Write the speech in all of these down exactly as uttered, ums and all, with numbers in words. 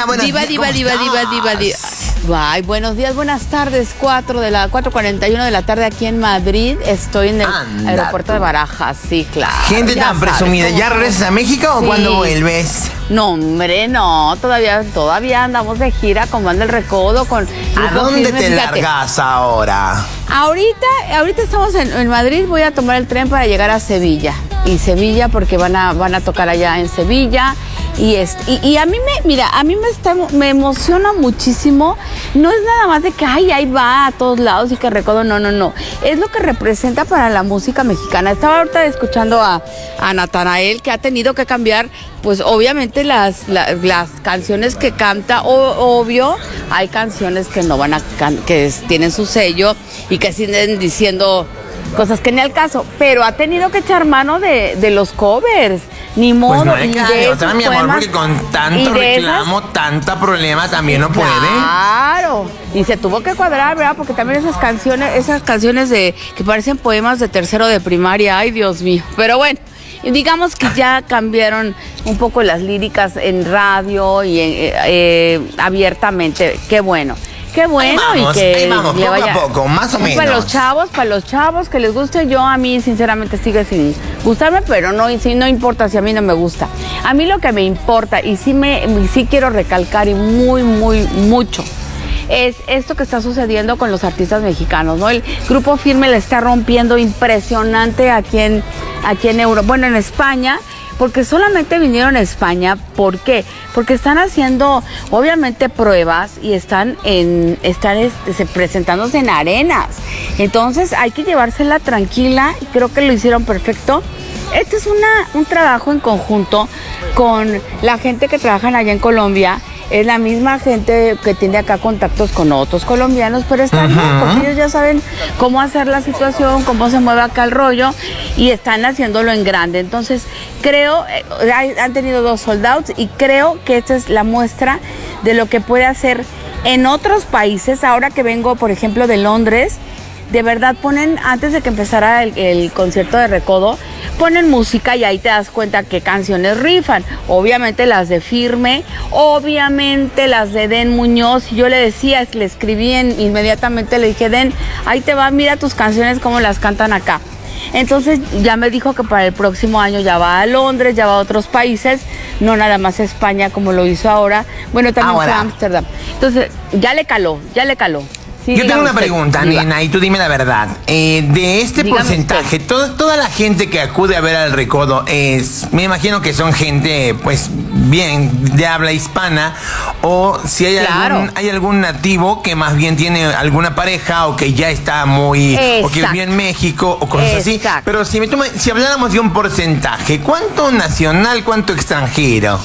Diva, buenos diva, días. Diva, diva, diva, diva, diva, diva. Ay, buenos días, buenas tardes. cuatro de la cuatro cuarenta y uno de la tarde aquí en Madrid. Estoy en el Anda aeropuerto tú. de Barajas, sí, claro. Gente tan presumida. ¿Ya regresas a México o Sí. cuándo vuelves? No, hombre, no, todavía, todavía andamos de gira con Banda El Recodo, con ¿A Grupo dónde Firme, te fíjate. largas ahora? Ahorita, ahorita estamos en, en Madrid, voy a tomar el tren para llegar a Sevilla. Y Sevilla porque van a, van a tocar allá en Sevilla. Y, es, y, y a mí me, mira, a mí me, está, me emociona muchísimo. No es nada más de que, ay, ahí va a todos lados y que Recodo, no, no, no. Es lo que representa para la música mexicana. Estaba ahorita escuchando a, a Natanael, que ha tenido que cambiar, pues obviamente las, las, las canciones que canta, o, obvio, hay canciones que no van a, can, que es, tienen su sello y que siguen diciendo cosas que ni al caso, pero ha tenido que echar mano de, de los covers, ni modo. Pues no hay y que de darle esos otra, mi amor, poemas, porque con y tanto de reclamo, esas, tanta problema también no puede. Claro, y se tuvo que cuadrar, ¿verdad? Porque también esas canciones, esas canciones de que parecen poemas de tercero de primaria, ay, Dios mío. Pero bueno, digamos que ya cambiaron un poco las líricas en radio y eh, eh, abiertamente. Qué bueno. Qué bueno, Ahí vamos, y que ahí vamos, le poco vaya a poco, más o Sí, menos. para los chavos, para los chavos que les guste. Yo a mí sinceramente sigue sin gustarme, pero no, y sí, no importa si a mí no me gusta. A mí lo que me importa y sí me y sí quiero recalcar y muy muy mucho es esto que está sucediendo con los artistas mexicanos, ¿no? El Grupo Firme le está rompiendo impresionante aquí en aquí en Europa, bueno, en España. Porque solamente vinieron a España, ¿por qué? Porque están haciendo, obviamente, pruebas y están en, están este, presentándose en arenas. Entonces hay que llevársela tranquila y creo que lo hicieron perfecto. Este es una, un trabajo en conjunto con la gente que trabajan allá en Colombia. Es la misma gente que tiene acá contactos con otros colombianos, pero están bien, uh-huh. porque ellos ya saben cómo hacer la situación, cómo se mueve acá el rollo y están haciéndolo en grande. Entonces, creo, eh, han tenido dos sold outs y creo que esta es la muestra de lo que puede hacer en otros países. Ahora que vengo, por ejemplo, de Londres, de verdad ponen, antes de que empezara el, el concierto de Recodo, ponen música y ahí te das cuenta qué canciones rifan. Obviamente las de Firme, obviamente las de Den Muñoz. Y yo le decía, le escribí en, inmediatamente, le dije, Den, ahí te va, mira tus canciones cómo las cantan acá. Entonces ya me dijo que para el próximo año ya va a Londres, ya va a otros países, no nada más a España como lo hizo ahora. Bueno, también ahora fue a Ámsterdam. Entonces ya le caló, ya le caló. Sí, yo tengo una usted, pregunta, diga. nena, y tú dime la verdad. Eh, de este dígame porcentaje, todo, toda la gente que acude a ver al Recodo es, me imagino que son gente, pues, bien, de habla hispana, o si hay, claro. algún, hay algún nativo que más bien tiene alguna pareja o que ya está muy, exacto. o que vive en México o cosas exacto. así. Pero si, me toma, si habláramos de un porcentaje, ¿cuánto nacional, cuánto extranjero?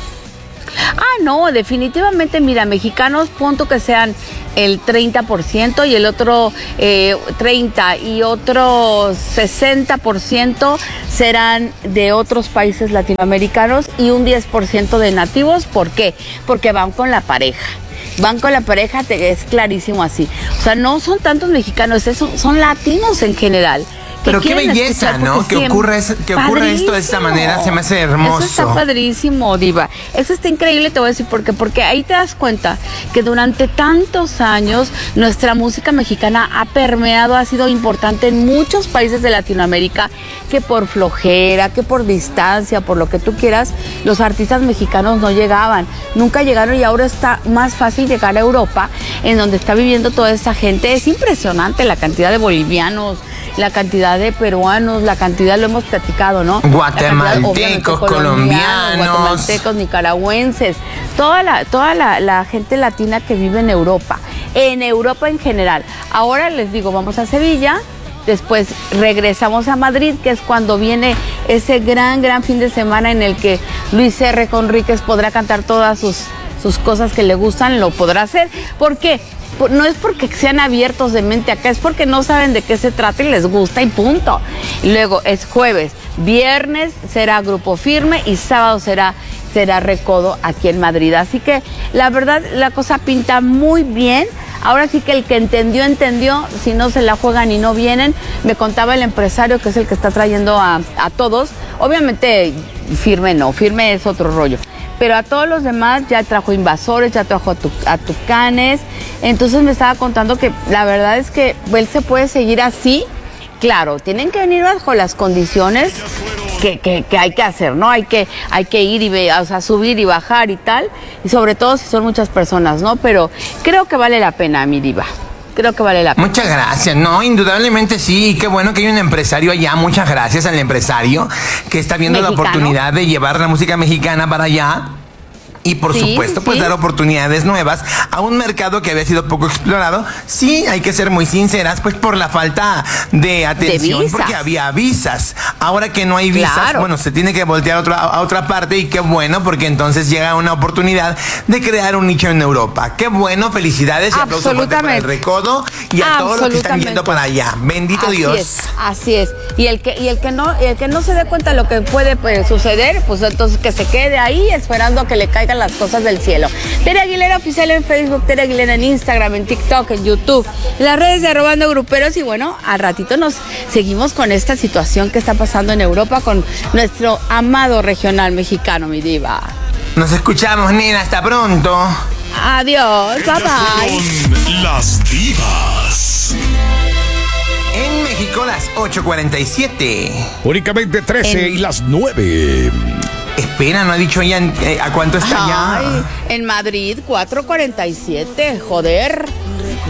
Ah, no, definitivamente, mira, mexicanos, punto que sean el treinta por ciento y el otro eh, treinta por ciento y otro sesenta por ciento serán de otros países latinoamericanos y un diez por ciento de nativos. ¿Por qué? Porque van con la pareja. Van con la pareja, te, es clarísimo así. O sea, no son tantos mexicanos, es, son latinos en general. Pero qué belleza, ¿no? Que ocurra, es, que ocurra esto de esta manera, se me hace hermoso. Eso está padrísimo, Diva. Eso está increíble, te voy a decir por qué. Porque ahí te das cuenta que durante tantos años nuestra música mexicana ha permeado, ha sido importante en muchos países de Latinoamérica, que por flojera, que por distancia, por lo que tú quieras, los artistas mexicanos no llegaban. Nunca llegaron y ahora está más fácil llegar a Europa, en donde está viviendo toda esta gente. Es impresionante la cantidad de bolivianos, la cantidad de peruanos, la cantidad, lo hemos platicado, ¿no? Guatemaltecos, colombianos, colombianos, guatemaltecos, nicaragüenses, toda la, toda la, la gente latina que vive en Europa, en Europa en general. Ahora les digo, vamos a Sevilla, después regresamos a Madrid, que es cuando viene ese gran, gran fin de semana en el que Luis R. Conríquez podrá cantar todas sus, sus cosas que le gustan, lo podrá hacer. ¿Por qué? No es porque sean abiertos de mente acá, es porque no saben de qué se trata y les gusta y punto. Y luego es jueves, viernes será Grupo Firme y sábado será, será Recodo aquí en Madrid. Así que la verdad la cosa pinta muy bien. Ahora sí que el que entendió, entendió. Si no se la juegan y no vienen, me contaba el empresario que es el que está trayendo a, a todos. Obviamente Firme no, Firme es otro rollo. pero a todos los demás ya trajo Invasores, ya trajo a, tu, a Tucanes. Entonces me estaba contando que la verdad es que él se puede seguir así. Claro, tienen que venir bajo las condiciones que, que, que hay que hacer, ¿no? Hay que, hay que ir y ve, o sea, subir y bajar y tal, y sobre todo si son muchas personas, ¿no? Pero creo que vale la pena, mi diva. Creo que vale la pena. Muchas gracias, no, indudablemente sí, y qué bueno que hay un empresario allá, muchas gracias al empresario que está viendo ¿Mexicano? La oportunidad de llevar la música mexicana para allá. Y por sí, supuesto, pues sí. dar oportunidades nuevas a un mercado que había sido poco explorado. Sí, hay que ser muy sinceras, pues por la falta de atención, de porque había visas. Ahora que no hay visas, claro. bueno, se tiene que voltear a otra, a otra parte y qué bueno, porque entonces llega una oportunidad de crear un nicho en Europa. Qué bueno, felicidades y aplausos fuertes para el Recodo y a todos los que están yendo para allá. Bendito así Dios. Es, así es. Y el que y el que no y el que no se dé cuenta de lo que puede pues, suceder, pues entonces que se quede ahí esperando a que le caigan las cosas del cielo. Tere Aguilera Oficial en Facebook, Tere Aguilera en Instagram, en TikTok, en YouTube, en las redes de Arrobando Gruperos. Y bueno, al ratito nos seguimos con esta situación que está pasando en Europa con nuestro amado regional mexicano, mi diva. Nos escuchamos, nena, hasta pronto. Adiós, bye bye. Las divas. En México las ocho cuarenta y siete. Únicamente trece en... y las nueve. Espera, no ha dicho ella eh, a cuánto está Ay, ya. En Madrid, cuatro cuarenta y siete, joder.